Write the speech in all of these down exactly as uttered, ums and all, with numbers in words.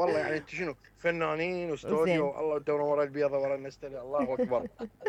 والله يعني انت شنو فنانين واستوديو الله الدورة ورا البيضة ورا النستلي الله اكبر.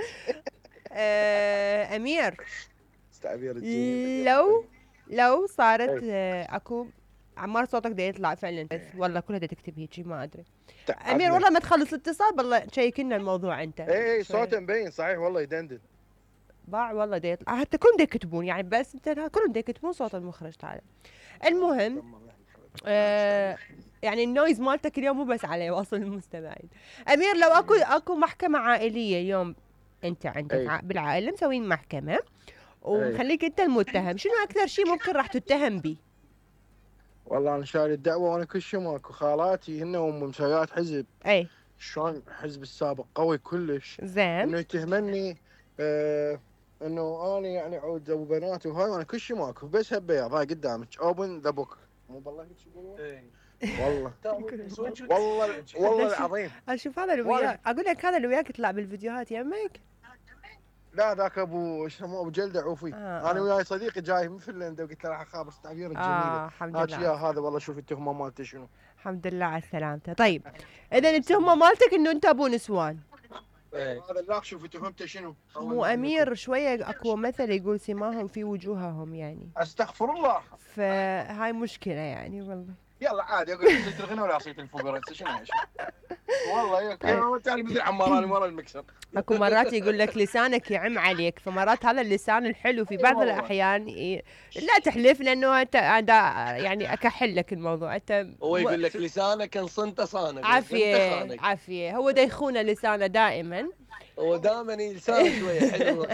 آه امير تعبير الجميل. لو لو صارت اي آه اكو عمار صوتك دا يطلع فعلا بس والله كلها دا تكتب هيجي ما ادري. امير تعبنا. والله ما تخلص الاتصال بالله تشيك لنا الموضوع انت اي شوي. صوته مبين صحيح والله يدندن. باع والله دا يطلع حتى كلهم دا يكتبون يعني بس انت كلهم دا يكتبون صوت المخرج تعال. المهم آه يعني النويز مالتك اليوم مو بس عليه واصل المستمعين. امير لو اكو اكو محكمه عائليه اليوم انت عندك أي. بالعائله مسوين محكمه ومخليك انت المتهم، شنو اكثر شيء ممكن راح تتهم به؟ والله انا شايل الدعوه وانا كل شيء ماكو، خالاتي هن ام مسويات حزب. اي شلون حزب السابق قوي كلش، زين انه يتهمني آه انه انا يعني عود ابو بنات وهاي وانا كل شيء ماكو، بس هالبياض هاي قدامك اوبن ذا بوك. مو بالله هيك يقولون؟ والله والله والله العظيم. اشوف هذا اللي وياك، اقول لك هذا اللي وياك يطلع بالفيديوهات يمك. لا ذاك ابو اسمه ابو جلده عوفي. آه انا آه. وياي صديقي جاي من فنلندا وقلت له راح اخابر التعبير الجميله. اه الحمد هات يا لله. هذا والله شوف التهمه مالته شنو. الحمد لله على سلامته. طيب اذا التهمه مالتك انه انت ابو نسوان. هذا لا شوف تهمته شنو. مو امير شويه اكو مثل يقول سماهم في وجوههم يعني، استغفر الله. فهاي مشكله يعني والله. يلا عادي اقول صيت الغنى ولا صيت الفقراء شنو ايش والله يا طيب. تعال مثل عمار ورا المكسر. اكو مرات يقول لك لسانك يعم عليك، فمرات هذا اللسان الحلو في بعض الاحيان ي... لا تحلف لانه انت يعني اكحل لك الموضوع انت. هو يقول لك لسانك انصنت صانك عافيه عافيه، هو دا يخونه لسانه دائما. هو دائما لسانه شويه حلو.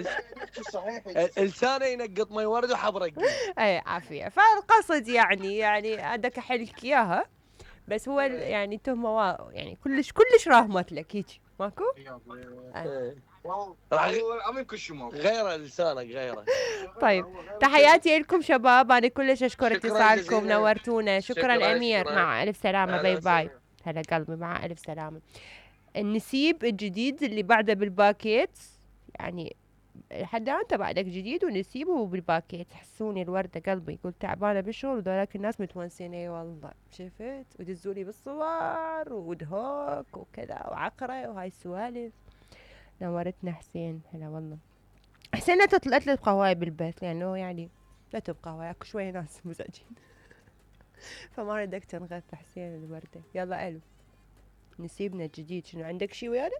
لسانه ينقط مي ورد وحبرق. اي عافيه، فالقصد يعني يعني هذا كحلك اياها بس هو يعني تهمه وا... يعني كلش كلش راهمت لك هيك ماكو؟ والله العظيم كل شيء ماكو غيره لسانك غيره. طيب تحياتي لكم شباب، انا كلش اشكر شكراً اتصالكم جزيلاً. نورتونا. شكرا, شكراً، امير شكراً. مع الف سلامه. أهلا باي باي. وسهلا. هلا قلبي مع الف سلامه. النسيب الجديد اللي بعده بالباكيت يعني حد انت بعدك جديد ونسيبه بالباكيت. تحسوني الورده قلبي يقول تعبانه بالشغل وذولاك الناس متونسين. اي والله شفت ودزولي بالصور ودهوك وكذا وعقره وهاي السوالف. نورتنا حسين. هلا والله حسين لا تطلعت له بقهواي بالبيت لانه يعني لا تبقى هواي اكو شويه ناس مزعجين فما ردك تنغث حسين الورده. يلا الو نسيبنا الجديد شنو عندك شي ويانا؟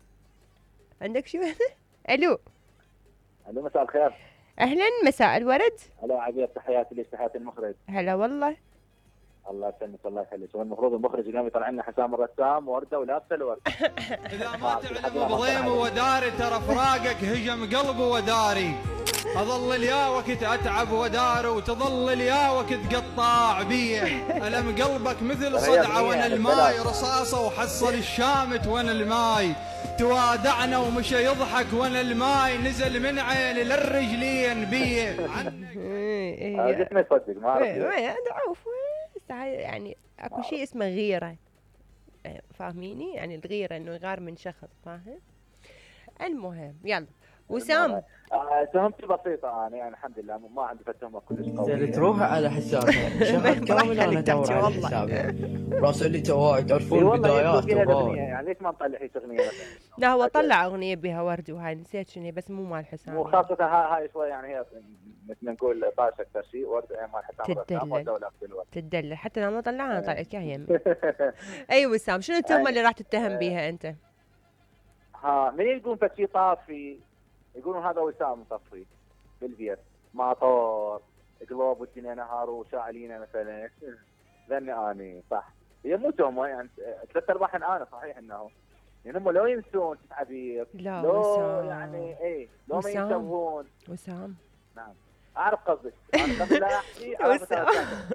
عندك شي ويانا؟ الو الو مساء الخير. اهلا مساء الورد. هلا عبير تحياتي ليش تحياتي المخرج. هلا والله. الله يسلمك الله يخليك. هو المفروض المخرج اليوم يطلع لنا حسام الرسام ورده ولابسه الورد. اذا ما تعلم بضيم وداري ترى فراقك هجم قلب وداري. اظل اليا وقت اتعب ودار وتظل اليا وقت تقطع بيه. الم قلبك مثل صدعه وانا الماي رصاصه وحصل الشامت وانا الماي. توادعنا ومشى يضحك وانا الماي نزل من عيني للرجلين بيه. قلت ما يصدق ما اعرف. انا عوف يعني اكو شيء اسمه غيره فاهميني يعني الغيره انه يغار من شخص فاهم. المهم يلا وسام. تهمتي بسيطة أنا يعني الحمد لله ما عندي تهمة كلش قوية. تروح على حسابي شهر كامل أنا أدور على حسابي راسل لي تواعد تعرفون بدايات يعني ليش ما نطلع هيك أغنية مثلا؟ لا هو طلع أغنية بها ورد وهاي نسيت شنو بس مو مال حسابي. وخاصة هاي هاي شوي يعني هي مثل ما نقول طاش أكثر شيء ورد مال حسابي. تدلل تدلل حتى لو ما طلعها أنا طلعت إياها يمي. أي وسام شنو التهمة اللي راح تتهم بيها أنت؟ ها من يقولون فشي طافي يقولون هذا وسام مطفي بالبيت ماطور قلوب والدنيا نهار وشاعلينا مثلا ذني اني صح. هي مو تهمه يعني ثلاث ارباع انا صحيح انه يعني هم لو ينسون عبير لا لو وسام. يعني اي لو ما ينسون وسام نعم اعرف قصدك انا قبل لا احكي وسام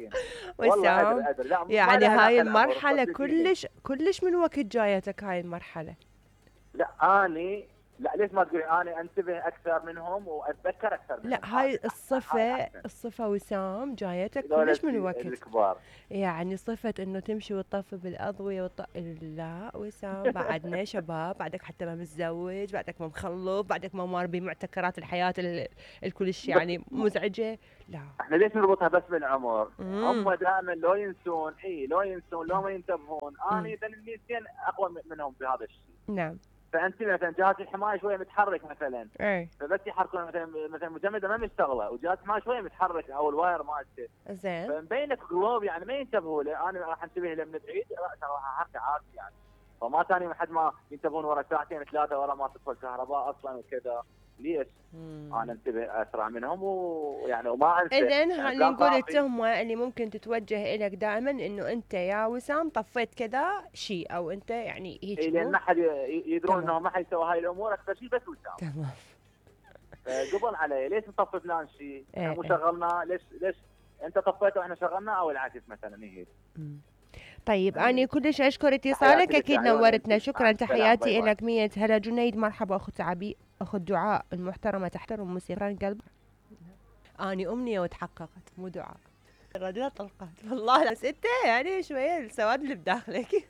وسام يعني هاي المرحله كلش كلش من وقت جايتك هاي المرحله. لا اني لا ليش ما تقولي انا انتبه اكثر منهم واتذكر اكثر منهم؟ لا هاي الصفة الصفة وسام جايتك كلش من وقت الكبار، يعني صفة انه تمشي وتطفي بالاضوية وط... لا وسام بعدنا شباب، بعدك حتى ما متزوج، بعدك ما مخلف، بعدك ما مار بمعتكرات الحياة ال... الكلش يعني مزعجة. لا احنا ليش نربطها بس بالعمر؟ هم دائما لو ينسون اي لو ينسون لو ما ينتبهون، انا اذا النيسين اقوى منهم بهذا الشيء. نعم. فانت مثلا جهاز الحمايه شويه متحرك مثلا، اي فبس يحركون مثلا مثلا مجمده ما مشتغله وجهاز الحمايه شويه متحرك او الواير مالته زين، فمبينك قلوب يعني ما ينتبهوا له، انا راح انتبه له من بعيد راح احرك عادي يعني، فما ثاني لحد ما ينتبهون ورا ساعتين ثلاثه ورا ما تدخل الكهرباء اصلا وكذا. ليش؟ مم. انا انتبه اسرع منهم ويعني وما انسى. اذن خلينا نقول التهمه اللي ممكن تتوجه لك دائما انه انت يا وسام طفيت كذا شيء، او انت يعني هيك اي لان ما حد يدرون انه ما حد يسوي هاي الامور، اكثر شيء بس وسام. تمام. قبل علي ليش نطفي فلان شيء؟ احنا مو شغلنا، ليش ليش انت طفيته واحنا شغلنا او العكس مثلا هيك. طيب أنا كلش أشكر اتصالك، أكيد نورتنا، شكرا، تحياتي لك. مية هلا جنيد، مرحبا أخت عبي، أخت دعاء المحترمة تحترم موسيقى قلب. أني أمنية وتحققت مو دعاء. الرجل طلقت والله، بس أنت يعني شوية السواد اللي بداخلك.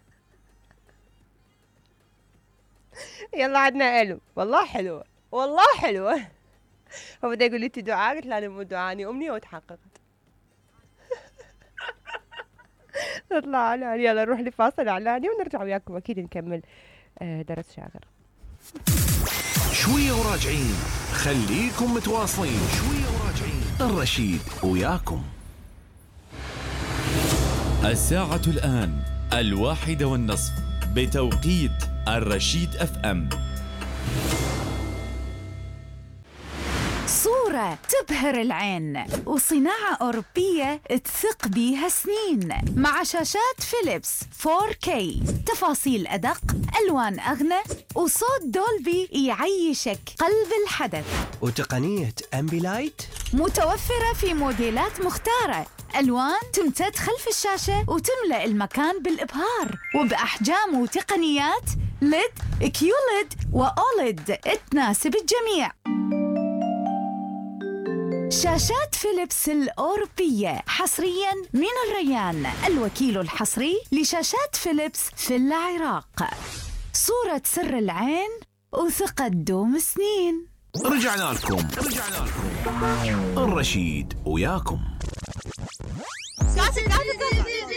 يلا عدنا ألو، والله حلوة والله حلوة. هو بدا يقول لي أنت دعاء، قلت له أنا مو دعاء، أني أمنية وتحققت. نطلع على يلا نروح لفاصل اعلاني ونرجع وياكم اكيد نكمل درس شاغر. شويه وراجعين، خليكم متواصلين، شويه وراجعين، الرشيد وياكم. الساعة الآن الواحدة والنصف بتوقيت الرشيد اف ام. صورة تبهر العين وصناعة أوروبية تثق بيها سنين، مع شاشات فيليبس فور كي، تفاصيل أدق، ألوان أغنى، وصوت دولبي يعيشك قلب الحدث، وتقنية أمبيلايت متوفرة في موديلات مختارة، ألوان تمتد خلف الشاشة وتملأ المكان بالإبهار، وبأحجام وتقنيات ليد، كيوليد، وأوليد تناسب الجميع. شاشات فيليبس الأوروبية حصرياً من الريان، الوكيل الحصري لشاشات فيليبس في العراق. صورة سر العين وثقة دوم سنين. رجعنا لكم رجعنا لكم الرشيد وياكم.